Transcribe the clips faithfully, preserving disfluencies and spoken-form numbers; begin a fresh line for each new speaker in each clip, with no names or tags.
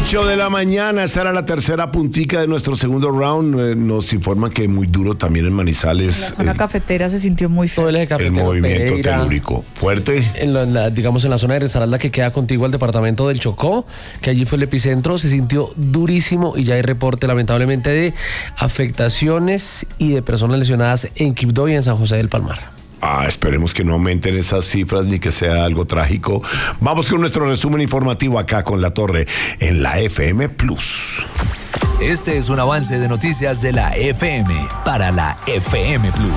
ocho de la mañana, esa era la tercera puntica de nuestro segundo round. Eh, nos informan que muy duro también en Manizales.
En la zona
eh,
cafetera se sintió muy feo.
Todo el eje
el
cafetero,
movimiento
Pereira,
telúrico. Fuerte.
En la, en la- digamos en la zona de Risaralda que queda contigo al departamento del Chocó, que allí fue el epicentro, se sintió durísimo y ya hay reporte lamentablemente de afectaciones y de personas lesionadas en Quibdó y en San José del Palmar.
Ah, esperemos que no aumenten esas cifras ni que sea algo trágico. Vamos con nuestro resumen informativo acá con La Torre en la F M Plus.
Este es un avance de noticias de la F M para la F M Plus.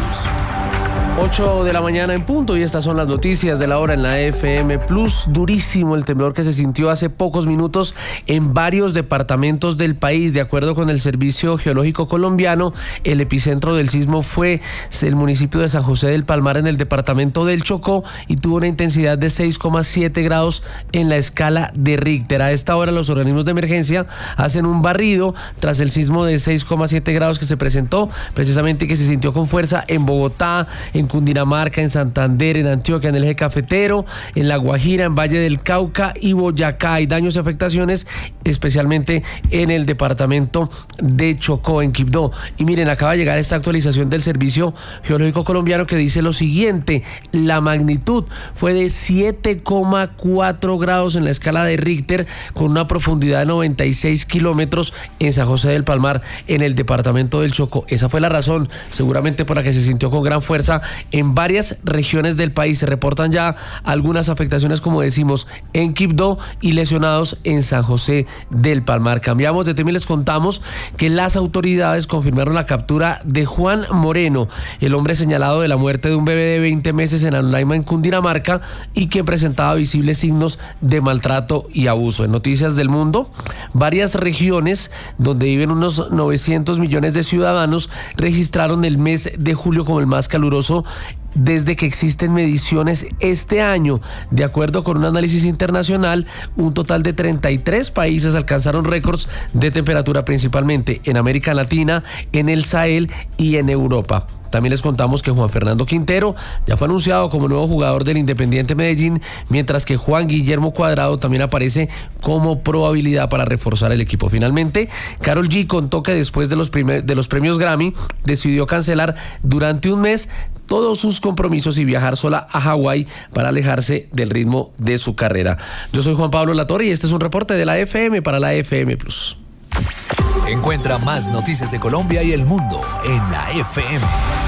ocho de la mañana en punto y estas son las noticias de la hora en la F M Plus. Durísimo el temblor que se sintió hace pocos minutos en varios departamentos del país. De acuerdo con el Servicio Geológico Colombiano, el epicentro del sismo fue el municipio de San José del Palmar en el departamento del Chocó y tuvo una intensidad de seis coma siete grados en la escala de Richter. A esta hora los organismos de emergencia hacen un barrido tras el sismo de seis coma siete grados que se presentó, precisamente que se sintió con fuerza en Bogotá, en Cundinamarca, en Santander, en Antioquia, en el eje cafetero, en La Guajira, en Valle del Cauca y Boyacá. Hay daños y afectaciones, especialmente en el departamento de Chocó, en Quibdó. Y miren, acaba de llegar esta actualización del Servicio Geológico Colombiano que dice lo siguiente: la magnitud fue de siete coma cuatro grados en la escala de Richter, con una profundidad de noventa y seis kilómetros en San José del Palmar, en el departamento del Chocó. Esa fue la razón, seguramente por la que se sintió con gran fuerza en varias regiones del país. Se reportan ya algunas afectaciones, como decimos, en Quibdó y lesionados en San José del Palmar. Cambiamos de tema y les contamos que las autoridades confirmaron la captura de Juan Moreno, el hombre señalado de la muerte de un bebé de veinte meses en Anolaima, en Cundinamarca, y que presentaba visibles signos de maltrato y abuso. En Noticias del Mundo, varias regiones donde viven unos novecientos millones de ciudadanos registraron el mes de julio como el más caluroso desde que existen mediciones este año. De acuerdo con un análisis internacional, un total de treinta y tres países alcanzaron récords de temperatura, principalmente en América Latina, en el Sahel y en Europa. También les contamos que Juan Fernando Quintero ya fue anunciado como nuevo jugador del Independiente Medellín, mientras que Juan Guillermo Cuadrado también aparece como probabilidad para reforzar el equipo. Finalmente, Karol G contó que después de los, primer, de los premios Grammy decidió cancelar durante un mes todos sus compromisos y viajar sola a Hawái para alejarse del ritmo de su carrera. Yo soy Juan Pablo Latorre y este es un reporte de la F M para la F M Plus.
Encuentra más noticias de Colombia y el mundo en la F M.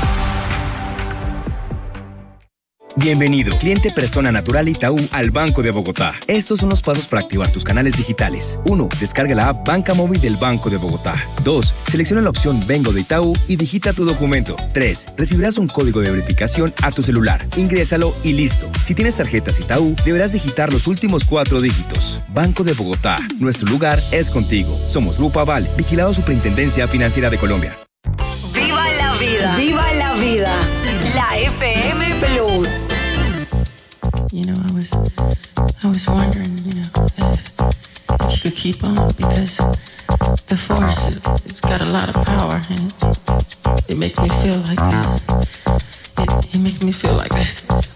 Bienvenido, cliente persona natural Itaú al Banco de Bogotá. Estos son los pasos para activar tus canales digitales. uno. Descarga la app Banca Móvil del Banco de Bogotá. dos. Selecciona la opción Vengo de Itaú y digita tu documento. tres. Recibirás un código de verificación a tu celular. Ingrésalo y listo. Si tienes tarjetas Itaú, deberás digitar los últimos cuatro dígitos. Banco de Bogotá. Nuestro lugar es contigo. Somos Grupo Aval, vigilado Superintendencia Financiera de Colombia.
¡Viva la vida! ¡Viva la vida! La F M Plus.
You know, I was, I was wondering, you know, if, if you could keep on, because the force, it, it's got a lot of power, and it, it makes me feel like, uh, it, it makes me feel like